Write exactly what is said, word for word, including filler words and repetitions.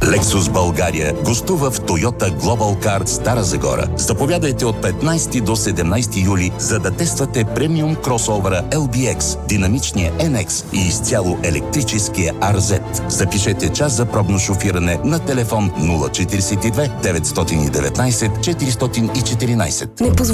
Lexus България гостува в Toyota Global Car Стара Загора. Заповядайте от петнайсети до седемнайсети юли, за да тествате премиум кросовъра Ел Би Екс, динамичния Ен Екс и изцяло електрическия Ар Зет. Запишете час за пробно шофиране на телефон нула четирийсет и две деветстотин и деветнайсет четиристотин и четиринайсет.